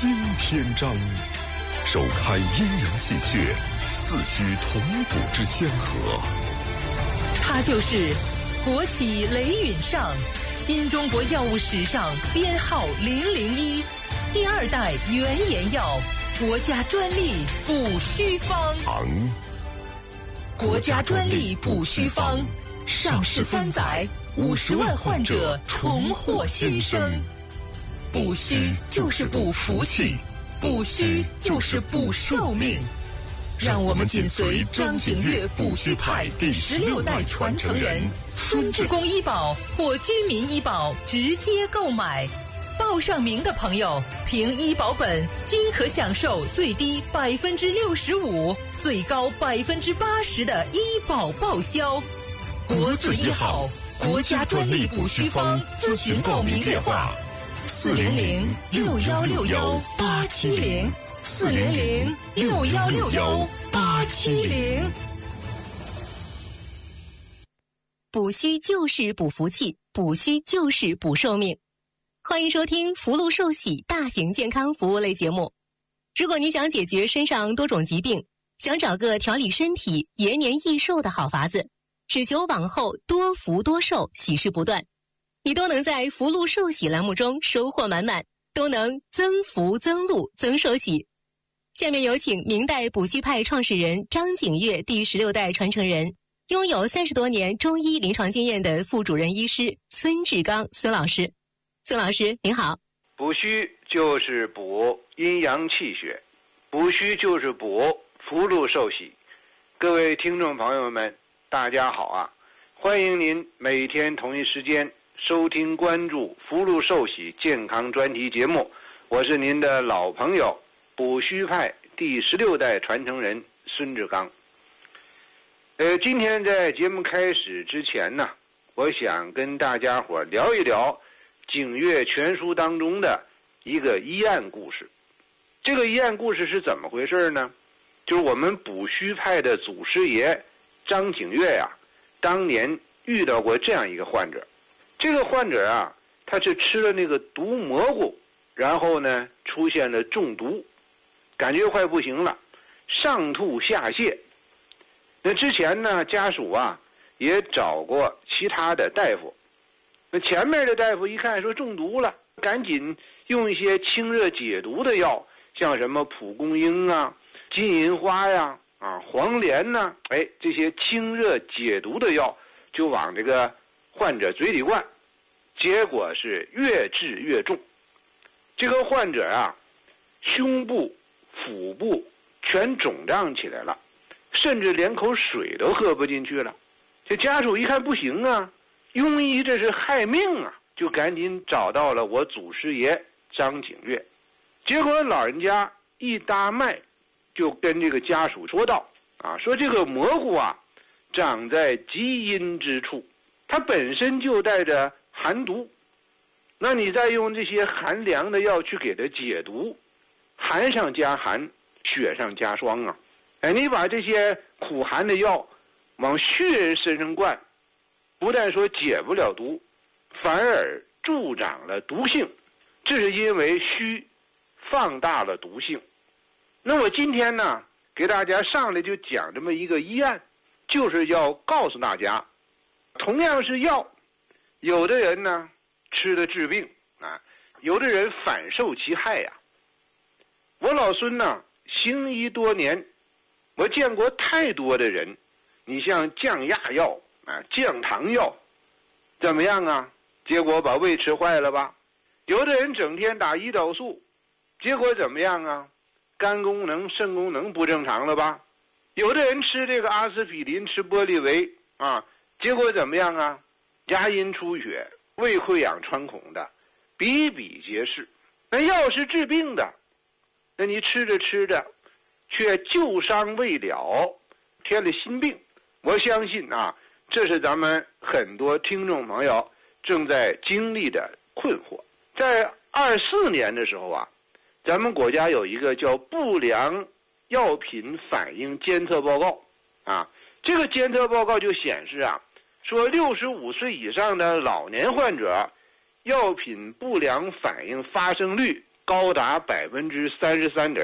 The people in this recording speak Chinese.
新篇章，首开阴阳气血，四虚同补之先河。 它就是国企雷允上，新中国药物史上编号001，第2代原研药，国家专利补虚方。国家专利补虚方，上市3载，50万患者重获新生。补虚就是补福气，补虚就是补寿命。让我们紧随张景岳补虚派第16代传承人孙志公医保或居民医保直接购买，报上名的朋友凭医保本均可享受最低65%、最高80%的医保报销。国字1号国家专利补虚方，咨询报名电话400-616-870，400-616-870。 补虚就是补福气，补虚就是补寿命。欢迎收听福禄寿喜大型健康服务类节目。如果你想解决身上多种疾病，想找个调理身体、延年益寿的好法子，只求往后多福多寿，喜事不断，你都能在福禄寿喜栏目中收获满满，都能增福增禄增寿喜。下面有请明代补虚派创始人张景岳第16代传承人，拥有30多年中医临床经验的副主任医师孙志刚孙老师。孙老师您好。 补虚就是补阴阳气血，补虚就是补福禄寿喜。各位听众朋友们大家好啊，欢迎您每天同一时间收听关注福禄寿喜健康专题节目，我是您的老朋友补虚派第16代传承人孙志刚。今天在节目开始之前呢，我想跟大家伙聊一聊景岳全书当中的一个医案故事。这个医案故事是怎么回事呢？就是我们补虚派的祖师爷张景岳呀，当年遇到过这样一个患者。这个患者啊，他是吃了那个毒蘑菇，然后呢出现了中毒，感觉快不行了，上吐下泻。那之前呢，家属啊也找过其他的大夫，那前面的大夫一看说中毒了，赶紧用一些清热解毒的药，像什么蒲公英啊、金银花呀、黄连呐，这些清热解毒的药就往这个患者嘴里灌，结果是越治越重。这个患者啊，胸部、腹部全肿胀起来了，甚至连口水都喝不进去了。这家属一看不行啊，庸医这是害命啊，就赶紧找到了我祖师爷张景岳。结果老人家一搭脉，就跟这个家属说道说这个蘑菇啊长在极阴之处，它本身就带着寒毒，那你再用这些寒凉的药去给它解毒，寒上加寒，雪上加霜啊！你把这些苦寒的药往血人身上灌，不但说解不了毒，反而助长了毒性，这是因为虚放大了毒性。那我今天呢，给大家上来就讲这么一个医案，就是要告诉大家，同样是药，有的人呢吃的治病有的人反受其害呀。我老孙呢行医多年，我见过太多的人，你像降压药降糖药怎么样啊？结果把胃吃坏了吧？有的人整天打胰岛素，结果怎么样啊？肝功能、肾功能不正常了吧？有的人吃这个阿司匹林、吃玻利维结果怎么样啊？牙龈出血、胃溃疡穿孔的比比皆是。那药是治病的，那你吃着吃着却旧伤未了，添了新病。我相信这是咱们很多听众朋友正在经历的困惑。在24年的时候咱们国家有一个叫不良药品反应监测报告这个监测报告就显示说65岁以上的老年患者药品不良反应发生率高达33.6%。